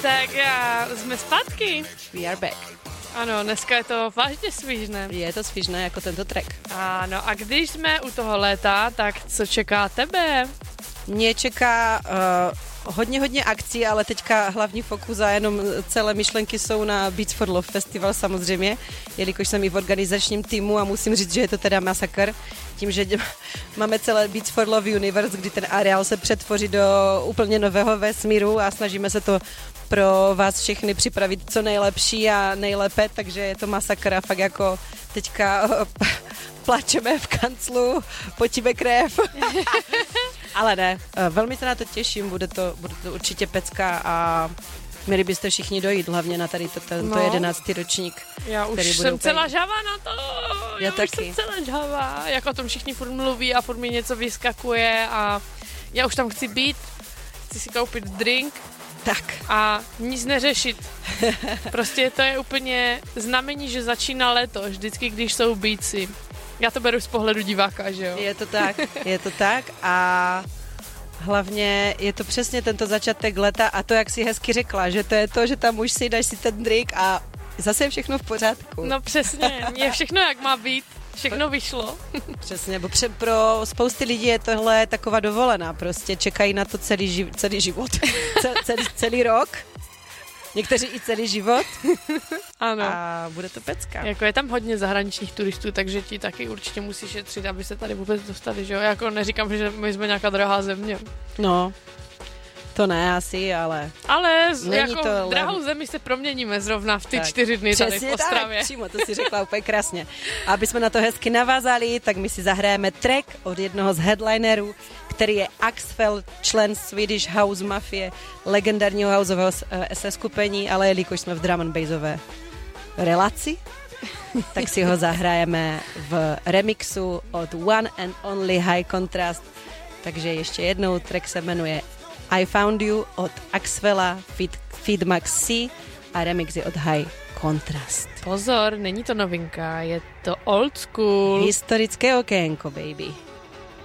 Tak jsme zpátky. We are back. Ano, dneska je to vážně svižné. Je to svižné jako tento track. Ano, a když jsme u toho léta, tak co čeká tebe? Mě čeká hodně akcí, ale teďka hlavní fokus a jenom celé myšlenky jsou na Beats for Love Festival samozřejmě, jelikož jsem i v organizačním týmu a musím říct, že je to teda masakr. Tím, že máme celé Beats for Love Universe, kdy ten areál se přetvoří do úplně nového vesmíru a snažíme se to pro vás všechny připravit co nejlepší a nejlépe, takže je to masakr a fakt jako teďka plačeme v kanclu, potíme krev. Ale ne, velmi se na to těším, bude to určitě pecka a měli byste všichni dojít, hlavně na tady to 11. ročník. Já už jsem celá žhavá na to, já taky. Už jsem celá žhavá, jak o tom všichni furt mluví a furt mi něco vyskakuje a já už tam chci být, chci si koupit drink. Tak. A nic neřešit. Prostě to je úplně znamení, že začíná léto, vždycky, když jsou beatsy. Já to beru z pohledu diváka, že jo? Je to tak a hlavně je to přesně tento začátek léta a to, jak si hezky řekla, že to je to, že tam už si dáš si ten drink a zase je všechno v pořádku. No přesně, je všechno jak má být. Všechno vyšlo. Přesně, bo pro spousty lidí je tohle taková dovolená, prostě čekají na to celý život, celý rok, někteří i celý život. Ano. A bude to pecka. Jako je tam hodně zahraničních turistů, takže ti taky určitě musí šetřit, aby se tady vůbec dostali, že jo? Jako neříkám, že my jsme nějaká drahá země. No, to ne asi, ale jako v drahou zemi se proměníme zrovna v ty 4 dny tady v Ostravě. Tak, přímo, to si řekla úplně krásně. A aby jsme na to hezky navázali, tak my si zahrajeme track od jednoho z headlinerů, který je Axwell, člen Swedish House Mafie, legendárního houseového skupení, ale jelikož jsme v drum and bassové relaci, tak si ho zahrajeme v remixu od One and Only High Contrast. Takže ještě jednou, track se jmenuje I Found You od Axwella, Feed Max C a remixy od High Contrast. Pozor, není to novinka, je to old school. Historické okénko, baby.